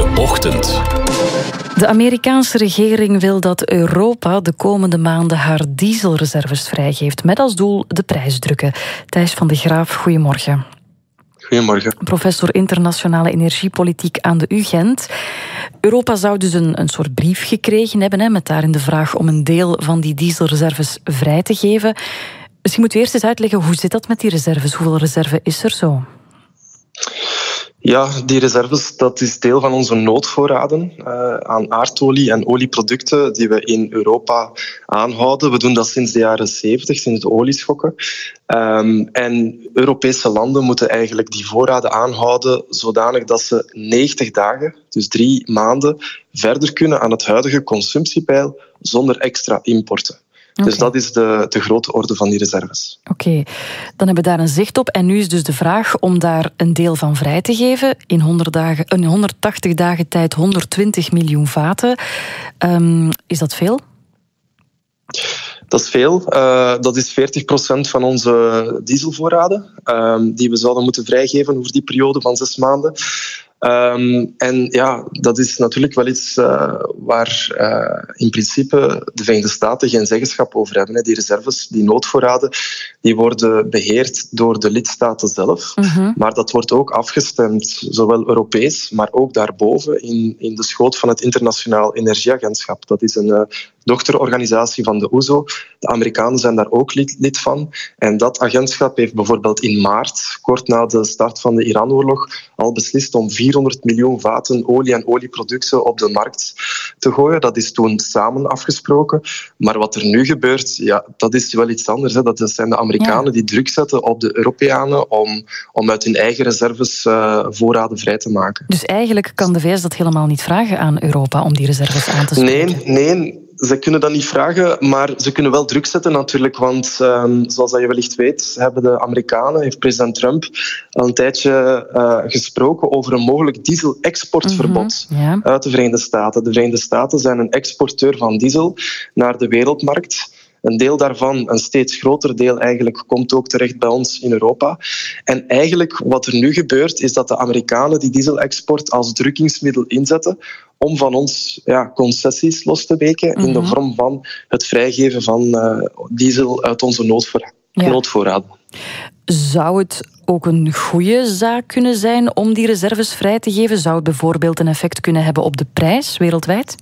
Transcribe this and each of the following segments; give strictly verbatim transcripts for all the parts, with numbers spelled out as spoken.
Ochtend. De Amerikaanse regering wil dat Europa de komende maanden haar dieselreserves vrijgeeft, met als doel de prijs drukken. Thijs van de Graaf, goedemorgen. Goedemorgen. Professor internationale energiepolitiek aan de U Gent. Europa zou dus een, een soort brief gekregen hebben, hè, met daarin de vraag om een deel van die dieselreserves vrij te geven. Misschien moeten we eerst eens uitleggen, hoe zit dat met die reserves? Hoeveel reserve is er zo? Ja, die reserves, dat is deel van onze noodvoorraden uh, aan aardolie en olieproducten die we in Europa aanhouden. We doen dat sinds de jaren zeventig, sinds de olieschokken. Um, en Europese landen moeten eigenlijk die voorraden aanhouden zodanig dat ze negentig dagen, dus drie maanden, verder kunnen aan het huidige consumptiepeil zonder extra importen. Okay. Dus dat is de, de grote orde van die reserves. Oké, okay. Dan hebben we daar een zicht op. En nu is dus de vraag om daar een deel van vrij te geven. In, honderd dagen, in honderdtachtig dagen tijd honderdtwintig miljoen vaten. Um, is dat veel? Dat is veel. Uh, dat is veertig procent van onze dieselvoorraden. Uh, die we zouden moeten vrijgeven over die periode van zes maanden. Um, en ja, dat is natuurlijk wel iets uh, waar uh, in principe de Verenigde Staten geen zeggenschap over hebben. Hè. Die reserves, die noodvoorraden, die worden beheerd door de lidstaten zelf. Uh-huh. Maar dat wordt ook afgestemd, zowel Europees, maar ook daarboven in, in de schoot van het Internationaal Energieagentschap. Dat is een uh, dochterorganisatie van de O E S O. De Amerikanen zijn daar ook lid, lid van. En dat agentschap heeft bijvoorbeeld in maart, kort na de start van de Iran-oorlog, al beslist om vierhonderd miljoen vaten olie en olieproducten op de markt te gooien. Dat is toen samen afgesproken. Maar wat er nu gebeurt, ja, dat is wel iets anders. Hè. Dat zijn de Amerikanen ja. die druk zetten op de Europeanen om, om uit hun eigen reserves uh, voorraden vrij te maken. Dus eigenlijk kan de V S dat helemaal niet vragen aan Europa om die reserves aan te spreken? Nee, nee. Ze kunnen dat niet vragen, maar ze kunnen wel druk zetten natuurlijk. Want um, zoals dat je wellicht weet, hebben de Amerikanen, heeft president Trump al een tijdje uh, gesproken over een mogelijk diesel-exportverbod mm-hmm, yeah. uit de Verenigde Staten. De Verenigde Staten zijn een exporteur van diesel naar de wereldmarkt. Een deel daarvan, een steeds groter deel eigenlijk, komt ook terecht bij ons in Europa. En eigenlijk wat er nu gebeurt, is dat de Amerikanen die dieselexport als drukkingsmiddel inzetten om van ons ja, concessies los te weken mm-hmm. in de vorm van het vrijgeven van uh, diesel uit onze noodvoor- ja. noodvoorraden. Zou het ook een goede zaak kunnen zijn om die reserves vrij te geven? Zou het bijvoorbeeld een effect kunnen hebben op de prijs wereldwijd?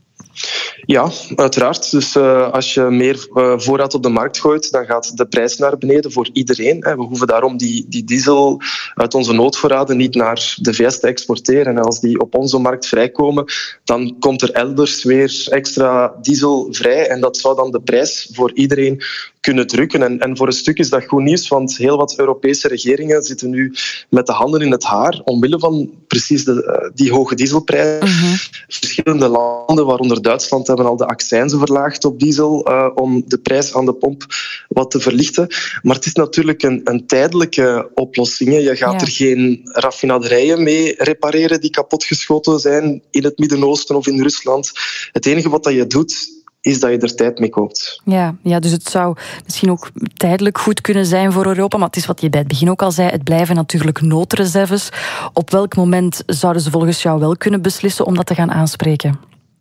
Ja, uiteraard. Dus uh, als je meer uh, voorraad op de markt gooit, dan gaat de prijs naar beneden voor iedereen. Hè. We hoeven daarom die, die diesel uit onze noodvoorraden niet naar de V S te exporteren. En als die op onze markt vrijkomen, dan komt er elders weer extra diesel vrij. En dat zou dan de prijs voor iedereen kunnen drukken. En, en voor een stuk is dat goed nieuws, want heel wat Europese regeringen zitten nu met de handen in het haar omwille van precies de, die hoge dieselprijzen. Uh-huh. Verschillende landen, waaronder Duitsland, hebben al de accijnzen verlaagd op diesel uh, om de prijs aan de pomp wat te verlichten. Maar het is natuurlijk een, een tijdelijke oplossing. Je gaat ja. er geen raffinaderijen mee repareren die kapotgeschoten zijn in het Midden-Oosten of in Rusland. Het enige wat je doet, is dat je er tijd mee koopt. Ja, ja, dus het zou misschien ook tijdelijk goed kunnen zijn voor Europa, maar het is wat je bij het begin ook al zei, het blijven natuurlijk noodreserves. Op welk moment zouden ze volgens jou wel kunnen beslissen om dat te gaan aanspreken?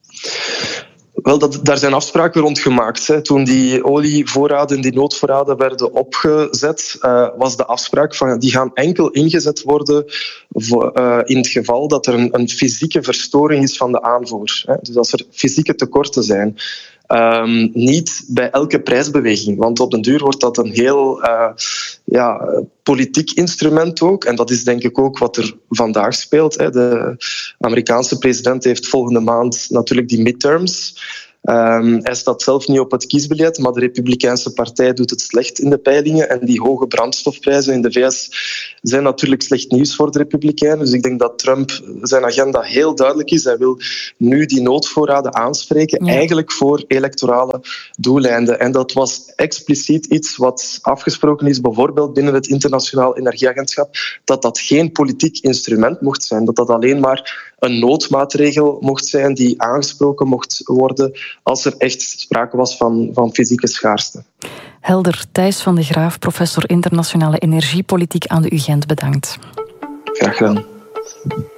Wel, dat, daar zijn afspraken rond gemaakt. Hè. Toen die olievoorraden, die noodvoorraden werden opgezet, uh, was de afspraak van die gaan enkel ingezet worden voor, uh, in het geval dat er een, een fysieke verstoring is van de aanvoer. Hè. Dus als er fysieke tekorten zijn. Um, niet bij elke prijsbeweging, want op den duur wordt dat een heel uh, ja, politiek instrument ook. En dat is denk ik ook wat er vandaag speelt. Hè. De Amerikaanse president heeft volgende maand natuurlijk die midterms. Um, hij staat zelf niet op het kiesbiljet, maar de Republikeinse partij doet het slecht in de peilingen. En die hoge brandstofprijzen in de V S zijn natuurlijk slecht nieuws voor de Republikeinen. Dus ik denk dat Trump zijn agenda heel duidelijk is. Hij wil nu die noodvoorraden aanspreken, ja. eigenlijk voor electorale doeleinden. En dat was expliciet iets wat afgesproken is, bijvoorbeeld binnen het Internationaal Energieagentschap, dat dat geen politiek instrument mocht zijn. Dat dat alleen maar een noodmaatregel mocht zijn die aangesproken mocht worden als er echt sprake was van, van fysieke schaarste. Helder. Thijs van de Graaf, professor internationale energiepolitiek aan de U Gent, bedankt. Graag gedaan.